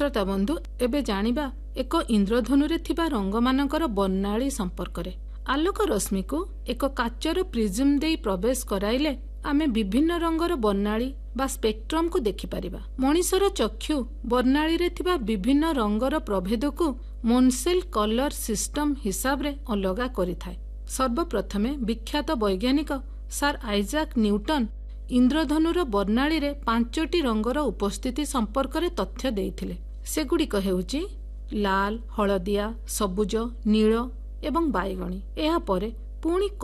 श्रोता बंधु एबे जानिबा एक इंद्रधनुरे थिबा रंगमानकर वर्णाली संपर्करे। आलोक रश्मि को एक काचर प्रिज्म देई प्रवेश कराइले आमे विभिन्न रंगर वर्णाली बा स्पेक्ट्रम को देखिपारिबा। मनिषर चक्षु वर्णाली रे थिबा विभिन्न रंगर प्रभेद को मोनसेल कलर सिस्टम हिसाब रे अलगा करिथाय। सर्वप्रथमे विख्यात वैज्ञानिक सर आइजाक न्यूटन इंद्रधनुर वर्णाली रे 5टी रंगर उपस्थिति संपर्क रे तथ्य देइथिले। सेगुड़िक हेउची लाल, हलदिया, सबुज, नील एवं बाइगणी। एहा परे पुणी